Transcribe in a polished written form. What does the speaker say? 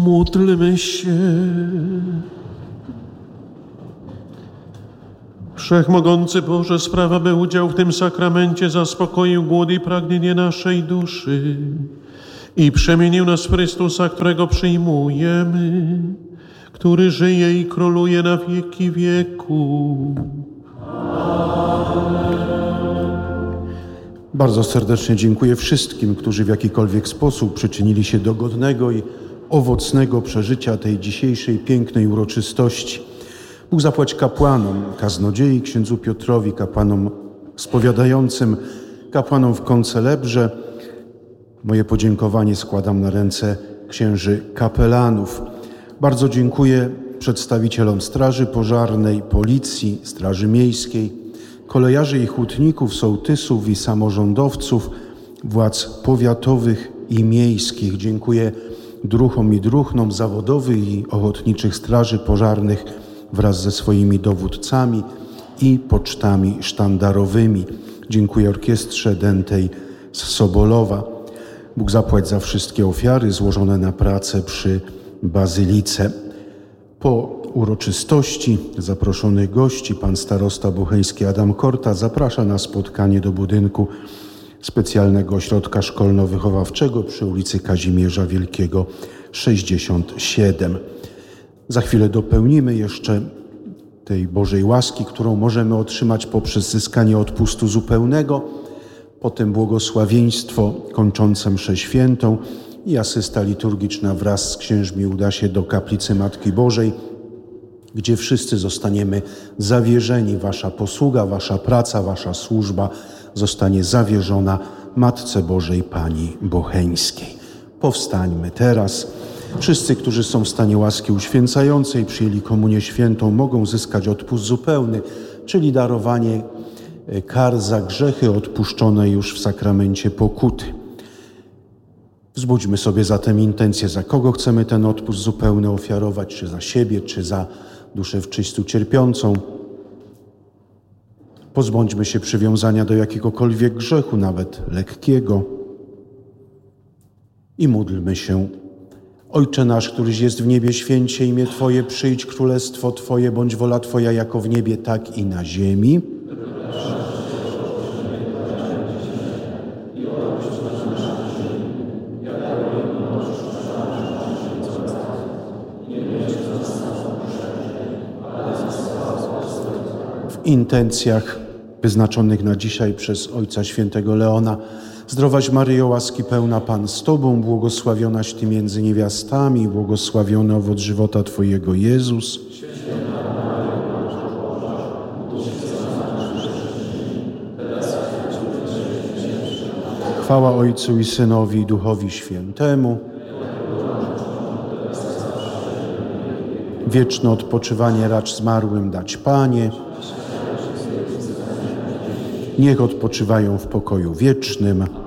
Módlmy się. Wszechmogący Boże, sprawa, by udział w tym sakramencie zaspokoił głód i pragnienie naszej duszy i przemienił nas w Chrystusa, którego przyjmujemy, który żyje i króluje na wieki wieków. Bardzo serdecznie dziękuję wszystkim, którzy w jakikolwiek sposób przyczynili się do godnego i owocnego przeżycia tej dzisiejszej pięknej uroczystości. Bóg zapłać kapłanom, kaznodziei, księdzu Piotrowi, kapłanom spowiadającym, kapłanom w koncelebrze. Moje podziękowanie składam na ręce księży kapelanów. Bardzo dziękuję przedstawicielom Straży Pożarnej, Policji, Straży Miejskiej, kolejarzy i hutników, sołtysów i samorządowców, władz powiatowych i miejskich. Dziękuję druhom i druhnom zawodowych i ochotniczych straży pożarnych wraz ze swoimi dowódcami i pocztami sztandarowymi. Dziękuję orkiestrze dętej z Sobolowa. Bóg zapłać za wszystkie ofiary złożone na pracę przy bazylice. Po uroczystości zaproszonych gości pan starosta bocheński Adam Korta zaprasza na spotkanie do budynku specjalnego ośrodka szkolno-wychowawczego przy ulicy Kazimierza Wielkiego 67. Za chwilę dopełnimy jeszcze tej Bożej łaski, którą możemy otrzymać poprzez zyskanie odpustu zupełnego, potem błogosławieństwo kończące mszę świętą i asysta liturgiczna wraz z księżmi uda się do kaplicy Matki Bożej, gdzie wszyscy zostaniemy zawierzeni. Wasza posługa, wasza praca, wasza służba zostanie zawierzona Matce Bożej Pani Bocheńskiej. Powstańmy teraz. Wszyscy, którzy są w stanie łaski uświęcającej, przyjęli komunię świętą, mogą zyskać odpust zupełny, czyli darowanie kar za grzechy odpuszczone już w sakramencie pokuty. Wzbudźmy sobie zatem intencję, za kogo chcemy ten odpust zupełny ofiarować, czy za siebie, czy za duszę w czystu cierpiącą. Pozbądźmy się przywiązania do jakiegokolwiek grzechu, nawet lekkiego. I módlmy się. Ojcze nasz, któryś jest w niebie, święć się imię Twoje, przyjdź królestwo Twoje, bądź wola Twoja jako w niebie, tak i na ziemi. W intencjach wyznaczonych na dzisiaj przez Ojca Świętego Leona. Zdrowaś Maryjo, łaski pełna, Pan z Tobą, błogosławionaś Ty między niewiastami, błogosławiony owoc żywota Twojego, Jezus. Chwała Ojcu i Synowi i Duchowi Świętemu. Wieczne odpoczywanie racz zmarłym dać, Panie. Niech odpoczywają w pokoju wiecznym.